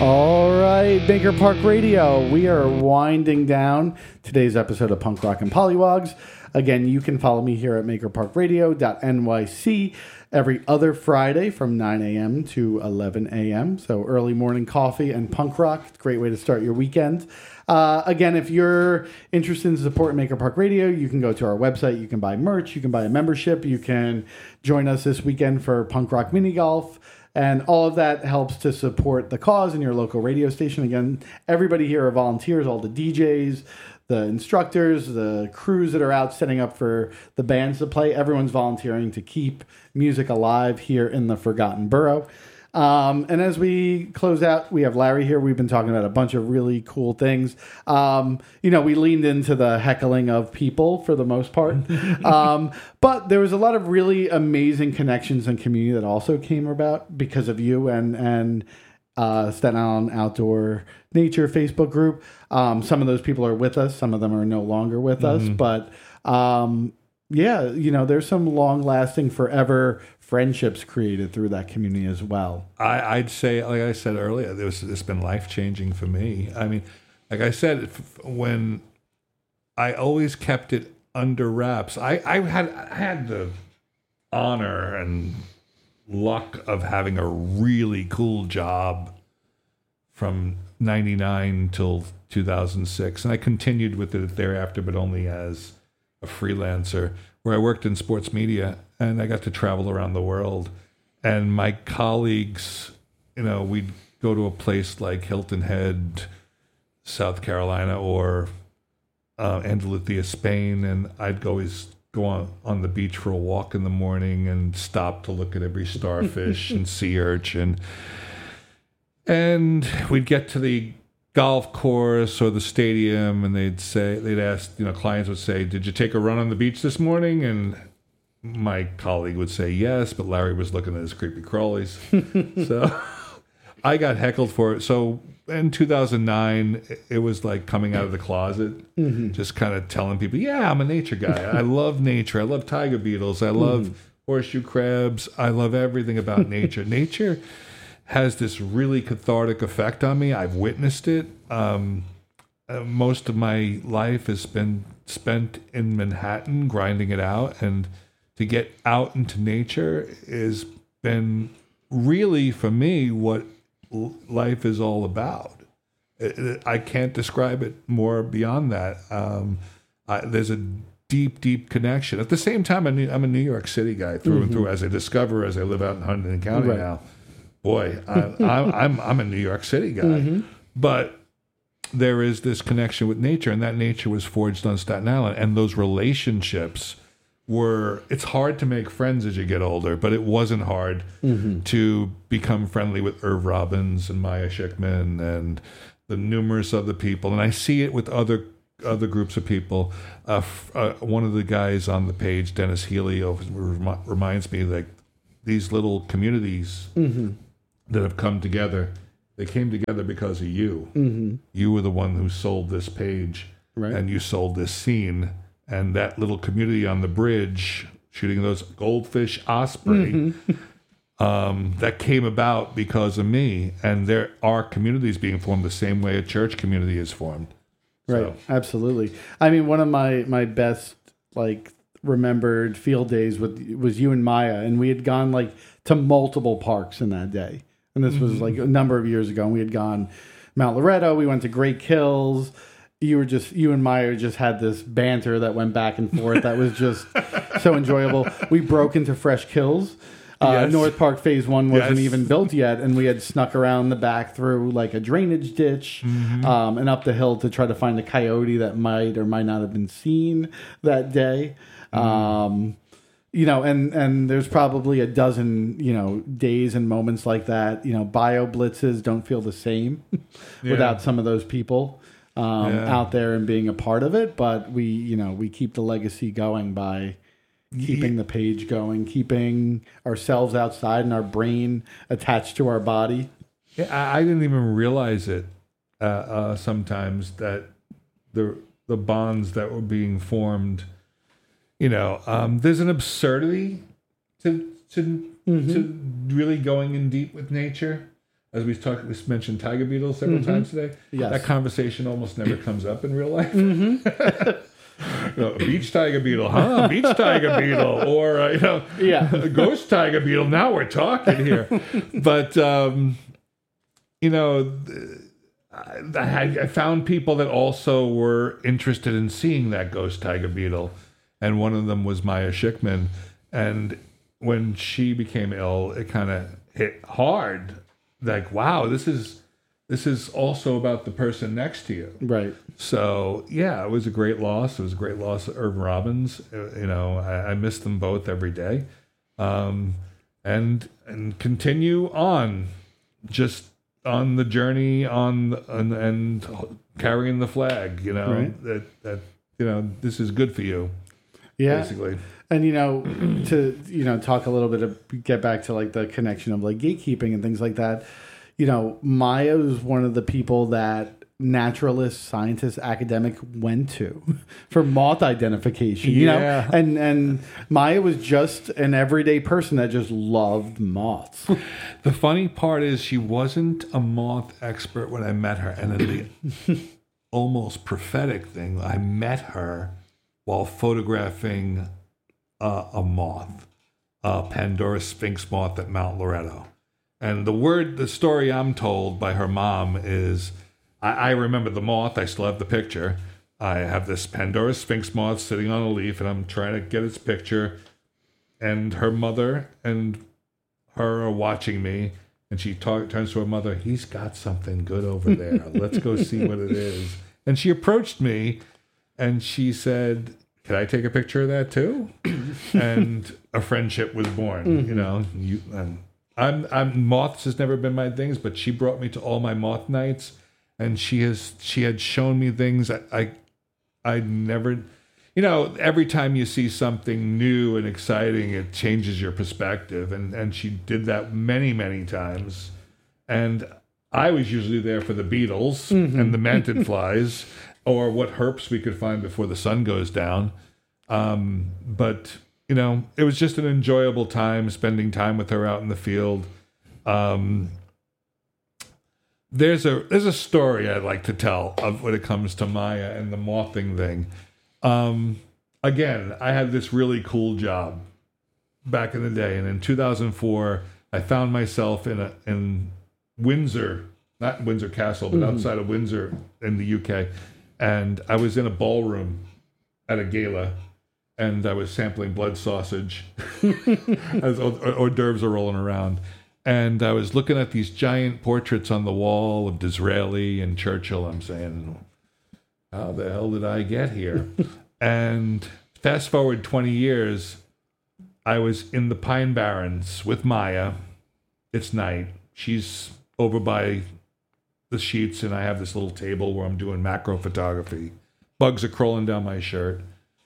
All right, Maker Park Radio. We are winding down today's episode of Punk Rock and Pollywogs. Again, you can follow me here at makerparkradio.nyc every other Friday from 9 a.m. to 11 a.m. So early morning coffee and punk rock. It's a great way to start your weekend. Again, if you're interested in supporting Maker Park Radio, you can go to our website. You can buy merch. You can buy a membership. You can join us this weekend for punk rock mini golf. And all of that helps to support the cause in your local radio station. Again, everybody here are volunteers, all the DJs, the instructors, the crews that are out setting up for the bands to play. Everyone's volunteering to keep music alive here in the Forgotten Borough. And as we close out, we have Larry here. We've been talking about a bunch of really cool things. We leaned into the heckling of people for the most part. But there was a lot of really amazing connections and community that also came about because of you and Staten Island Outdoor Nature Facebook group. Some of those people are with us. Some of them are no longer with us. But there's some long-lasting, forever friendships created through that community as well. I'd say, like I said earlier, it's been life-changing for me. I mean, like I said, when I always kept it under wraps, I had the honor and luck of having a really cool job from 99 till 2006. And I continued with it thereafter, but only as a freelancer, where I worked in sports media and I got to travel around the world. And my colleagues, we'd go to a place like Hilton Head, South Carolina, or Andalucía, Spain, and I'd always go on the beach for a walk in the morning and stop to look at every starfish and sea urchin. And we'd get to the golf course or the stadium, and they'd ask, clients would say, "Did you take a run on the beach this morning?" And my colleague would say yes, but Larry was looking at his creepy crawlies. So I got heckled for it. So in 2009, it was like coming out of the closet, just kind of telling people, yeah, I'm a nature guy. I love nature. I love tiger beetles. I love horseshoe crabs. I love everything about nature. Nature has this really cathartic effect on me. I've witnessed it. Most of my life has been spent in Manhattan grinding it out, and to get out into nature has been really, for me, what life is all about. I can't describe it more beyond that. There's a deep, deep connection. At the same time, I'm a New York City guy through and through. As I live out in Huntington County now. Boy, I'm a New York City guy. But there is this connection with nature, and that nature was forged on Staten Island. And those relationships it's hard to make friends as you get older, but it wasn't hard to become friendly with Irv Robbins and Maya Schickman and the numerous other people. And I see it with other groups of people. One of the guys on the page, Dennis Healy, reminds me, like, these little communities that have come together, they came together because of you. You were the one who sold this page, right, and you sold this scene. And that little community on the bridge shooting those goldfish osprey, that came about because of me. And there are communities being formed the same way a church community is formed. Right, absolutely. I mean, one of my best, remembered field days was you and Maya, and we had gone to multiple parks in that day. And this was a number of years ago. And we had gone Mount Loretto. We went to Great Kills. You and Maya just had this banter that went back and forth. That was just so enjoyable. We broke into Fresh Kills. North Park Phase 1 wasn't even built yet, and we had snuck around the back through a drainage ditch and up the hill to try to find a coyote that might or might not have been seen that day. And there's probably a dozen, days and moments like that. Bio blitzes don't feel the same without some of those people out there and being a part of it. But we keep the legacy going by keeping the page going, keeping ourselves outside and our brain attached to our body. Yeah, I didn't even realize it sometimes, that the bonds that were being formed. There's an absurdity to really going in deep with nature. as we mentioned tiger beetles several times today. Yes. That conversation almost never comes up in real life. Beach tiger beetle, huh? Beach tiger beetle, or a ghost tiger beetle. Now we're talking here. But I found people that also were interested in seeing that ghost tiger beetle, and one of them was Maya Schickman. And when she became ill, it kind of hit hard. Like, wow, this is also about the person next to you. Right. So, yeah, it was a great loss. It was a great loss of Irvin Robbins. I miss them both every day. And continue on, just on the journey and carrying the flag, Right. that this is good for you. Yeah. Basically. And, to, talk a little bit get back to like the connection of like gatekeeping and things like that. Maya was one of the people that naturalist, scientist, academic went to for moth identification, Yeah. and Maya was just an everyday person that just loved moths. The funny part is she wasn't a moth expert when I met her. And then the almost prophetic thing, I met her while photographing a moth, a Pandora Sphinx moth at Mount Loretto. And the story I'm told by her mom is, I remember the moth. I still have the picture. I have this Pandora Sphinx moth sitting on a leaf, and I'm trying to get its picture. And her mother and her are watching me, and she turns to her mother. He's got something good over there. Let's go see what it is. And she approached me, and she said, "Can I take a picture of that too?" And a friendship was born. Moths has never been my things, but she brought me to all my moth nights, and she had shown me things I never, every time you see something new and exciting, it changes your perspective, and she did that many, many times. And I was usually there for the beetles and the mantid flies, or what herps we could find before the sun goes down. But it was just an enjoyable time spending time with her out in the field. There's a story I'd like to tell of when it comes to Maya and the mothing thing. Again, I had this really cool job back in the day, and in 2004, I found myself in Windsor, not Windsor Castle, but outside of Windsor in the UK, and I was in a ballroom at a gala. And I was sampling blood sausage as hors d'oeuvres are rolling around. And I was looking at these giant portraits on the wall of Disraeli and Churchill. I'm saying, how the hell did I get here? And fast forward 20 years, I was in the Pine Barrens with Maya. It's night. She's over by the sheets, and I have this little table where I'm doing macro photography. Bugs are crawling down my shirt.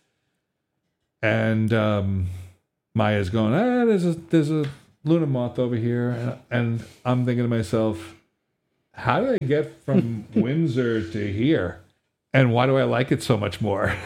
And Maya's going, there's a Luna moth over here. And I'm thinking to myself, how did I get from Windsor to here? And why do I like it so much more?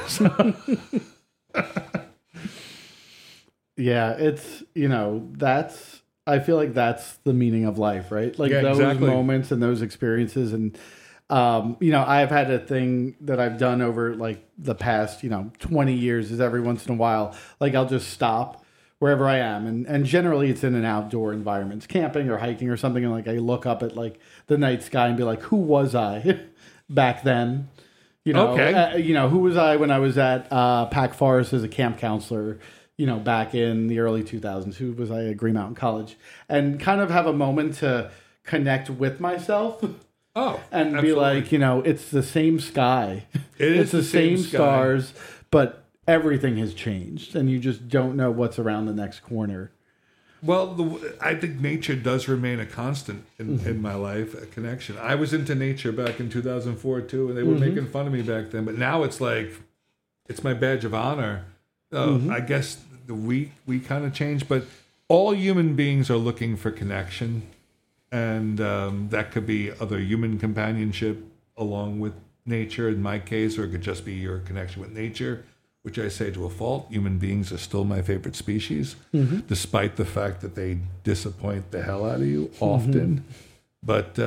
Yeah, it's, I feel like that's the meaning of life, right? Like those moments and those experiences. And, I've had a thing that I've done over like the past, 20 years is every once in a while, like I'll just stop wherever I am. And generally it's in an outdoor environment, it's camping or hiking or something. And like, I look up at like the night sky and be like, who was I back then? Okay. Who was I when I was at Pack Forest as a camp counselor, back in the early 2000s? Who was I at Green Mountain College? And kind of have a moment to connect with myself. Oh, and absolutely. Be like, it's the same sky. It's the same stars, but everything has changed, and you just don't know what's around the next corner. Well, I think nature does remain a constant in my life, a connection. I was into nature back in 2004 too, and they were making fun of me back then. But now it's like, it's my badge of honor. I guess we kind of changed, but all human beings are looking for connection. And that could be other human companionship along with nature in my case, or it could just be your connection with nature, which I say to a fault. Human beings are still my favorite species, despite the fact that they disappoint the hell out of you often. But,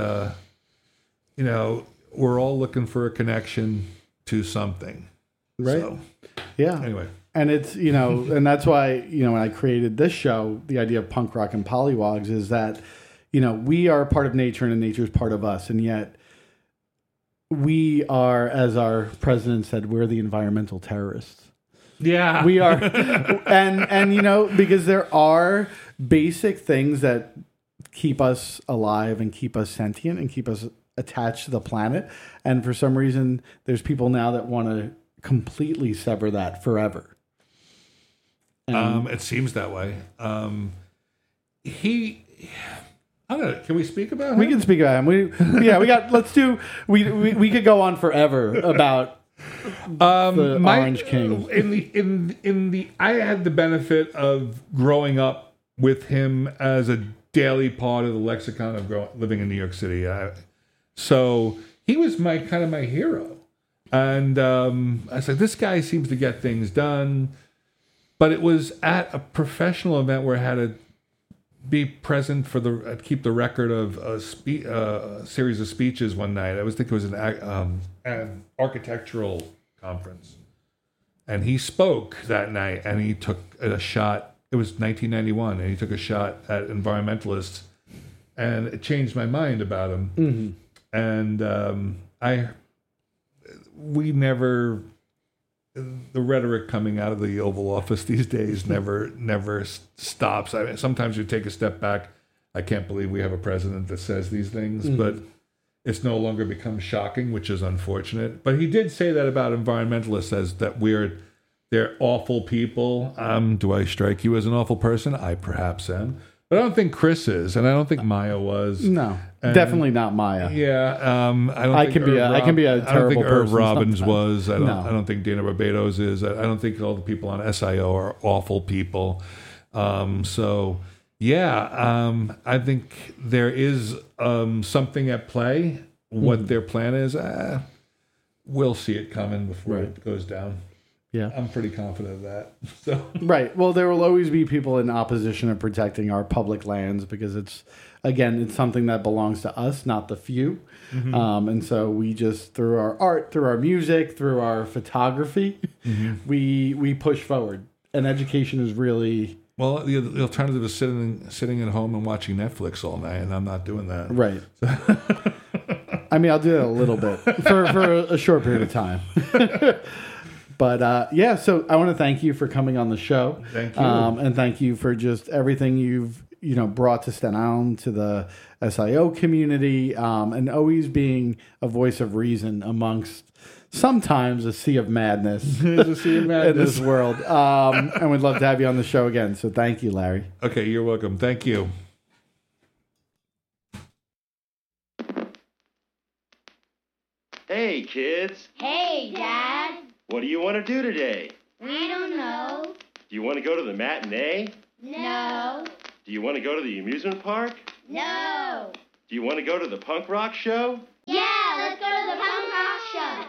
we're all looking for a connection to something. Right. So, yeah. anyway. And it's, and that's why, when I created this show, the idea of punk rock and pollywogs is that, we are part of nature and nature is part of us. And yet we are, as our president said, we're the environmental terrorists. Yeah. We are. and because there are basic things that keep us alive and keep us sentient and keep us attached to the planet. And for some reason, there's people now that want to completely sever that forever. It seems that way. Can we speak about him? We can speak about him. We could go on forever about the Orange King. I had the benefit of growing up with him as a daily part of the lexicon of living in New York City. So he was my hero. And I said, this guy seems to get things done. But it was at a professional event where I had to be present keep the record of a series of speeches one night. I think it was an architectural conference. And he spoke that night, and he took a shot. It was 1991, and he took a shot at environmentalists. And it changed my mind about him. Mm-hmm. And the rhetoric coming out of the Oval Office these days never stops. I mean, sometimes you take a step back. I can't believe we have a president that says these things, but it's no longer become shocking, which is unfortunate. But he did say that about environmentalists, as that they're awful people. Do I strike you as an awful person? I perhaps am. But I don't think Chris is, and I don't think Maya was. No, and definitely not Maya. Yeah, I can be a terrible person. I don't think Irv Robbins sometimes. was. I don't think Dana Barbados is. I don't think all the people on SIO are awful people. I think there is something at play. What their plan is, we'll see it coming before it goes down. Yeah, I'm pretty confident of that. So. Right. Well, there will always be people in opposition of protecting our public lands because it's something that belongs to us, not the few. Mm-hmm. And so we just, through our art, through our music, through our photography, we push forward. And education is really... Well, the alternative is sitting at home and watching Netflix all night, and I'm not doing that. Right. I mean, I'll do that a little bit for a short period of time. But so I want to thank you for coming on the show. Thank you. And thank you for just everything you've brought to Staten Island, to the SIO community, and always being a voice of reason amongst sometimes a sea of madness. There's a sea of madness in this world. And we'd love to have you on the show again. So thank you, Larry. Okay, you're welcome. Thank you. Hey, kids. Hey, Dad. What do you want to do today? I don't know. Do you want to go to the matinee? No. Do you want to go to the amusement park? No. Do you want to go to the punk rock show?